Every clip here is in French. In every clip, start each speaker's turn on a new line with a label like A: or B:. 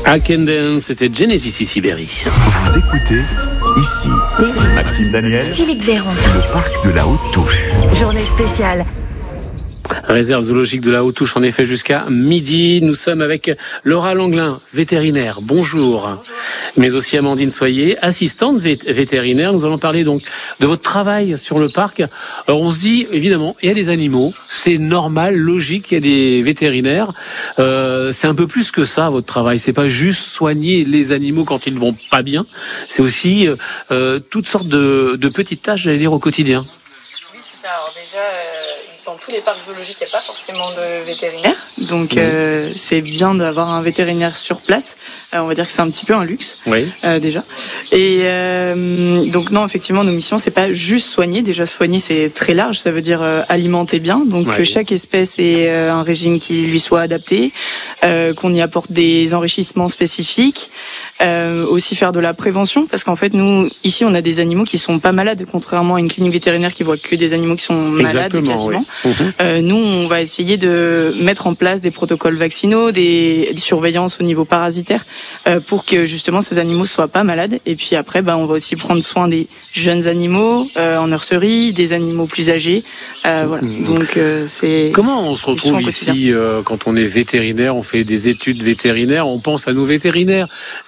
A: I Can Dance, c'était Genesis Sibérie.
B: Vous écoutez ici Maxime Daniel,
C: Philippe Véron,
B: le parc de la Haute-Touche.
C: journée spéciale.
A: Réserve zoologique de la Haute-Touche, en effet, jusqu'à midi. Nous sommes avec Laura Langlin, vétérinaire. Bonjour. Mais aussi Amandine Soyer, assistante vétérinaire. Nous allons parler donc de votre travail sur le parc. Alors on se dit, évidemment, il y a des animaux. C'est normal, logique, il y a des vétérinaires. C'est un peu plus que ça, votre travail. C'est pas juste soigner les animaux quand ils ne vont pas bien. C'est aussi toutes sortes de petites tâches, j'allais dire, au quotidien.
D: Oui, c'est ça. Alors déjà, dans tous les parcs zoologiques, il n'y a pas forcément de vétérinaire. Donc, c'est bien d'avoir un vétérinaire sur place. On va dire que c'est un petit peu un luxe,
A: Oui.
D: déjà. Et donc, non, effectivement, nos missions, c'est pas juste soigner. Déjà, soigner, c'est très large. Ça veut dire alimenter bien. Donc,
A: Ouais.
D: que chaque espèce ait un régime qui lui soit adapté, qu'on y apporte des enrichissements spécifiques. Aussi faire de la prévention, parce qu'en fait, nous, ici, on a des animaux qui sont pas malades, contrairement à une clinique vétérinaire qui voit que des animaux qui sont malades quasiment.
A: Oui.
D: Nous, on va essayer de mettre en place des protocoles vaccinaux, des surveillances au niveau parasitaire, pour que justement ces animaux soient pas malades. Et puis après, on va aussi prendre soin des jeunes animaux en nurserie, des animaux plus âgés. Voilà. Donc c'est.
A: Comment on se retrouve
D: soins
A: ici quand on est vétérinaire, on fait des études vétérinaires, on pense à nos vétérinaires,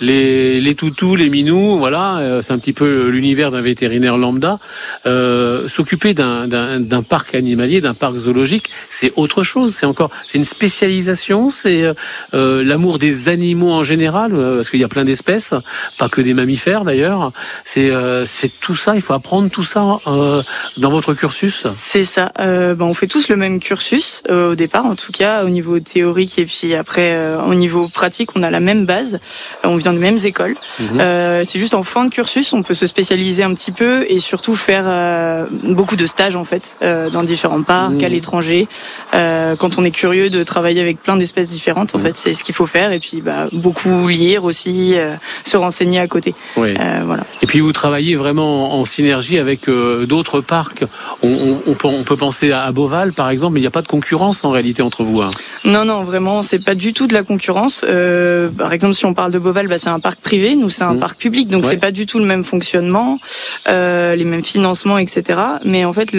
A: les toutous, les minous, voilà, c'est un petit peu l'univers d'un vétérinaire lambda. S'occuper d'un parc animalier, d'un parc zoologique, c'est autre chose. C'est une spécialisation, c'est l'amour des animaux en général, parce qu'il y a plein d'espèces, pas que des mammifères d'ailleurs. C'est tout ça. Il faut apprendre tout ça dans votre cursus.
D: C'est ça. On fait tous le même cursus au départ, en tout cas au niveau théorique, et puis après au niveau pratique, on a la même base. On vient des mêmes écoles. C'est juste en fin de cursus, on peut se spécialiser un petit peu et surtout faire beaucoup de stages en fait dans différents parcs, à l'étranger. Quand on est curieux de travailler avec plein d'espèces différentes, en fait, c'est ce qu'il faut faire. Et puis beaucoup lire aussi, se renseigner à côté.
A: Oui.
D: Voilà.
A: Et puis vous travaillez vraiment en synergie avec d'autres parcs. On peut penser à Beauval par exemple, mais il n'y a pas de concurrence en réalité entre vous. Hein.
D: Non, vraiment, c'est pas du tout de la concurrence. Par exemple, si on parle de Beauval, c'est un parc privé, nous c'est un parc public, donc c'est pas du tout le même fonctionnement, les mêmes financements, etc. Mais en fait,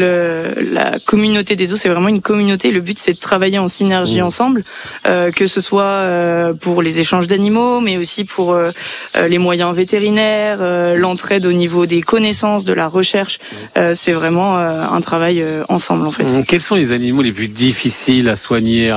D: la communauté des zoos, c'est vraiment une communauté. Le but, c'est de travailler en synergie ensemble, que ce soit pour les échanges d'animaux, mais aussi pour les moyens vétérinaires, l'entraide au niveau des connaissances, de la recherche. C'est vraiment un travail ensemble, en fait.
A: Quels sont les animaux les plus difficiles à soigner,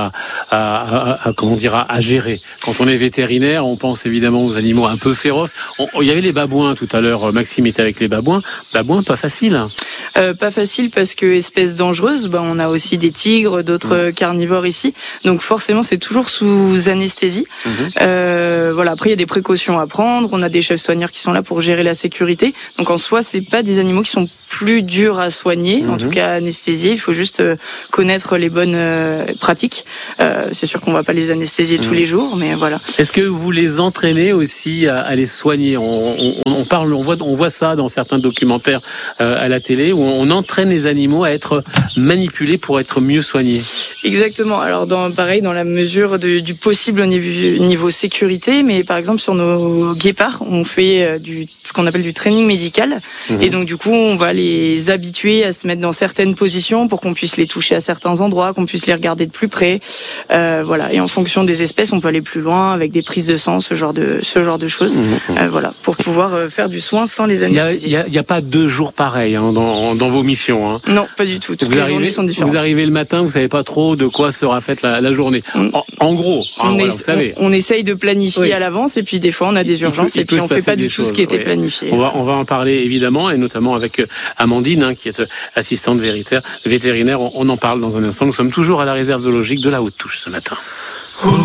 A: à gérer? Quand on est vétérinaire, on pense évidemment aux animaux un peu féroces. Il y avait les babouins tout à l'heure. Maxime était avec les babouins. Babouins, pas facile.
D: Pas facile parce que espèce dangereuse. On a aussi des tigres, d'autres carnivores ici. Donc forcément, c'est toujours sous anesthésie. Voilà. Après, il y a des précautions à prendre. On a des chefs soigneurs qui sont là pour gérer la sécurité. Donc en soi, c'est pas des animaux qui sont plus durs à soigner. En tout cas, anesthésier. Il faut juste connaître les bonnes pratiques. C'est sûr qu'on va pas les anesthésier tous les jours, mais voilà.
A: Est-ce que vous les entraînez aussi à les soigner? On voit ça dans certains documentaires à la télé où on entraîne les animaux à être manipulés pour être mieux soignés.
D: Exactement. Alors dans la mesure du possible au niveau sécurité, mais par exemple sur nos guépards, on fait ce qu'on appelle du training médical, et donc du coup on va les habituer à se mettre dans certaines positions pour qu'on puisse les toucher à certains endroits, qu'on puisse les regarder de plus près. Voilà. Et en fonction des espèces, on peut aller plus loin avec des prises de sang, ce genre de choses. Voilà, pour pouvoir faire du soin sans les anesthésier.
A: Il y a pas 2 jours pareils dans vos missions. Hein.
D: Non, pas du tout. Toutes les journées sont différentes.
A: Vous arrivez le matin, vous savez pas trop de quoi sera faite la journée. En gros, vous savez.
D: On essaye de planifier à l'avance, et puis des fois on a des urgences, et puis on fait pas du tout ce qui était planifié.
A: On va en parler évidemment, et notamment avec Amandine, qui est assistante vétérinaire. On en parle dans un instant. Nous sommes toujours à la réserve zoologique de la Haute-Touche ce matin.